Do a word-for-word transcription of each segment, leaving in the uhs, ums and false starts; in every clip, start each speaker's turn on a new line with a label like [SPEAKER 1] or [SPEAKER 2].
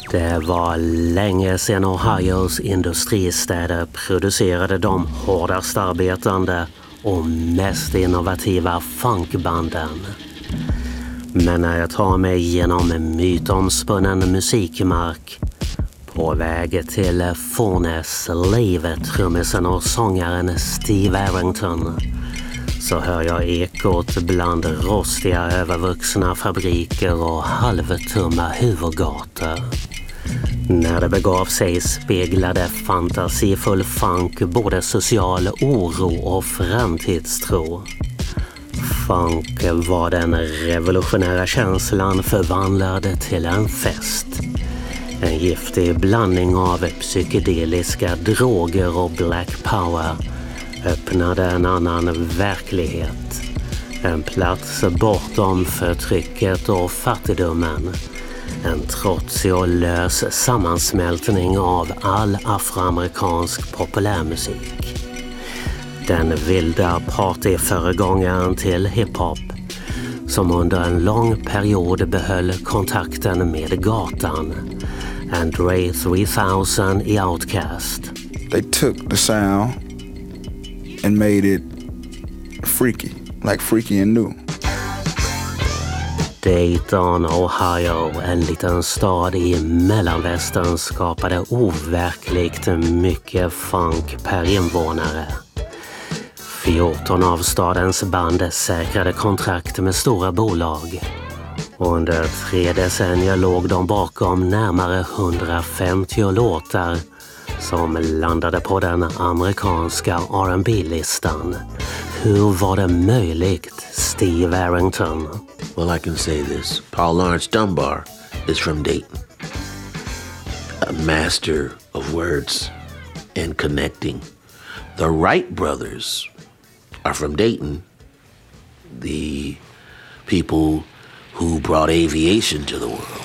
[SPEAKER 1] Det var länge sedan Ohios industristäder producerade de hårdast arbetande och mest innovativa funkbanden. Men när jag tar mig genom mytomspunnen musikmark på väg till Fornes livet, trummisen och sångaren Steve Arrington, så hör jag ekot bland rostiga övervuxna fabriker och halvtumma huvudgator. När det begav sig speglade fantasifull funk både social oro och framtidstro. Funk var den revolutionära känslan förvandlad till en fest. En giftig blandning av psykedeliska droger och black power öppnade en annan verklighet. En plats bortom förtrycket och fattigdomen. En trotsig och lös sammansmältning av all afroamerikansk populärmusik. Den vilda partyföregångaren till hiphop som under en lång period behöll kontakten med gatan. Andre three thousand i Outkast.
[SPEAKER 2] They took the sound and made it freaky, like Freaky and New.
[SPEAKER 1] Dayton, Ohio, en liten stad i mellanvästern, skapade overkligt mycket funk per invånare. fjorton av stadens band säkrade kontrakt med stora bolag. Under tre decennier låg de bakom närmare hundrafemtio låtar som landade på den amerikanska R and B-listan. Hur var det möjligt, Steve Arrington?
[SPEAKER 3] Well, I can say this. Paul Laurence Dunbar is from Dayton. A master of words and connecting. The Wright brothers are from Dayton. The people who brought aviation to the world.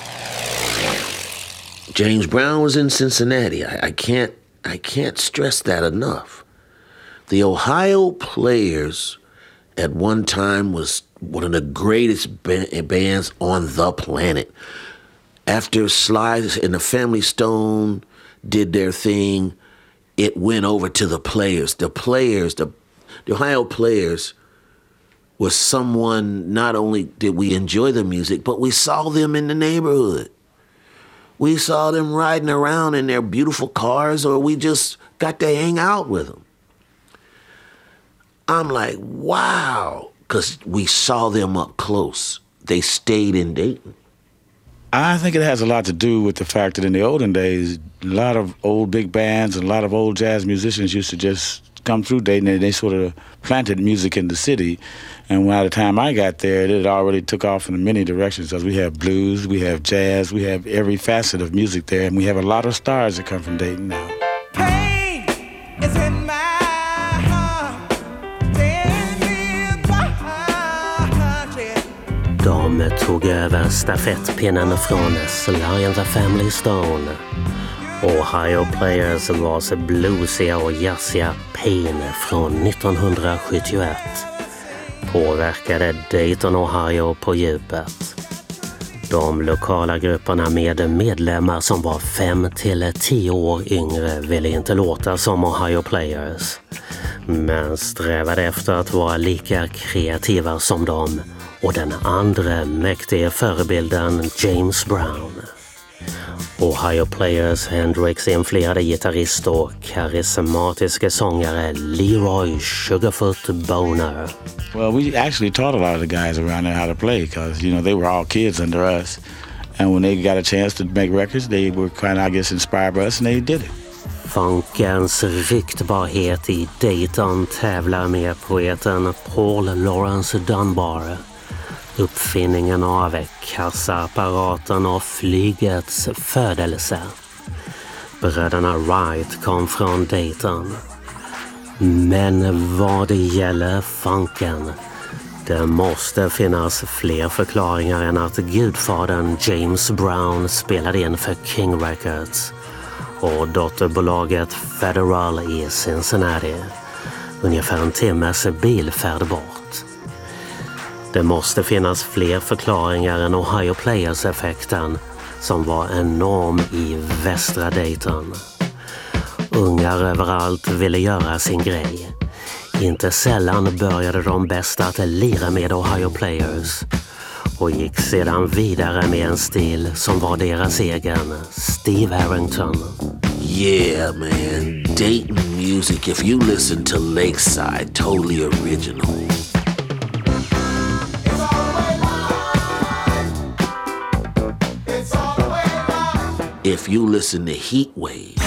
[SPEAKER 3] James Brown was in Cincinnati. I, I can't I can't stress that enough. The Ohio Players at one time was one of the greatest ba- bands on the planet. After Sly and the Family Stone did their thing, it went over to the Players. The Players, the, the Ohio Players was someone, not only did we enjoy the music, but we saw them in the neighborhood. We saw them riding around in their beautiful cars, or we just got to hang out with them. I'm like, wow, because we saw them up close. They stayed in Dayton.
[SPEAKER 4] I think it has a lot to do with the fact that in the olden days, a lot of old big bands and a lot of old jazz musicians used to just come through Dayton, and they sort of planted music in the city. And by the time I got there, it already took off in many directions, because we have blues, we have jazz, we have every facet of music there, and we have a lot of stars that come from Dayton now.
[SPEAKER 5] Pain is in my
[SPEAKER 1] De tog över stafettpinnen från Sly and the Family Stone. Ohio Players vars bluesiga och jazziga Pain från nittonhundrasjuttioett påverkade Dayton, Ohio på djupet. De lokala grupperna med medlemmar som var fem till tio år yngre ville inte låta som Ohio Players, men strävade efter att vara lika kreativa som dem och den andra mäktiga förebilden James Brown. Ohio Players Hendrix-influerade gitarrist och karismatiska sångare Leroy Sugarfoot Boner.
[SPEAKER 4] Well, we actually taught a lot of the guys around there how to play, because, you know, they were all kids under us. And when they got a chance to make records, they were kind of, I guess, inspired by us, and they did it.
[SPEAKER 1] Funkens ryktbarhet i Dayton tävlar med poeten Paul Laurence Dunbar. Uppfinningen av kassaapparaten och flygets födelse. Bröderna Wright kom från Dayton. Men vad det gäller funken, det måste finnas fler förklaringar än att gudfadern James Brown spelade in för King Records och dotterbolaget Federal i Cincinnati, ungefär en timmes bilfärd bort. Det måste finnas fler förklaringar än Ohio Players-effekten som var enorm i västra Dayton. Ungar överallt ville göra sin grej. Inte sällan började de bästa att lira med Ohio Players och gick sedan vidare med en stil som var deras egen, Steve Arrington.
[SPEAKER 3] Yeah, man. Dayton music, if you listen to Lakeside, totally original. If you listen to Heatwave,